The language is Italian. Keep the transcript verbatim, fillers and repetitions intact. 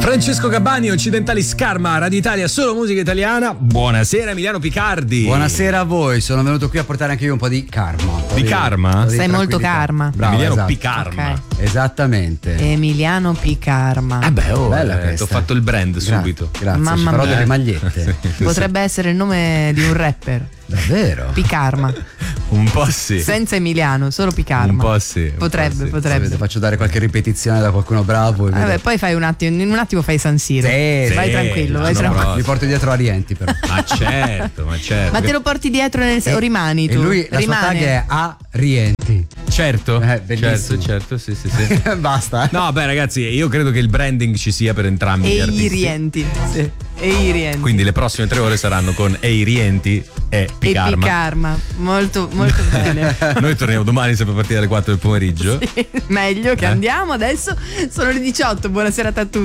Francesco Gabbani, Occidentali Scarma, Radio Italia, solo musica italiana. Buonasera Emiliano Picardi. Buonasera a voi, sono venuto qui a portare anche io un po' di karma. Di, di karma? Sei molto karma. Bravo, Emiliano esatto. Picarma. Okay. Esattamente. Emiliano Picarma. Ah beh, oh, Bella eh, ti ho fatto il brand Gra- subito. Grazie, Mamma ci farò mia. delle magliette. Potrebbe essere il nome di un rapper. Davvero? Picarma. Un po' sì. Senza Emiliano, solo Picarma. Un po' sì. un Potrebbe, po' sì. potrebbe. Ti faccio dare qualche ripetizione da qualcuno bravo. E Vabbè, vedo- poi fai un attimo, in un attimo fai San Siro. Sì, vai sì, tranquillo, vai no, tranquillo. no. Mi porto dietro a Rienti però. Ma certo, ma certo. Ma te lo porti dietro nel senso, rimani tu. E lui, la rimane. sua tag è a Rienti. Certo, Eh, bellissimo. certo, certo, sì, sì, sì. Basta. No, beh ragazzi, io credo che il branding ci sia per entrambi E gli i artisti. rienti. Sì. E i rienti. Quindi le prossime tre ore saranno con Ei Rienti e Picarma. E Picarma. Molto, molto bene. Noi torniamo domani sempre a partire dalle quattro del pomeriggio. Meglio che Eh? andiamo adesso. Sono le diciotto. Buonasera a tutti.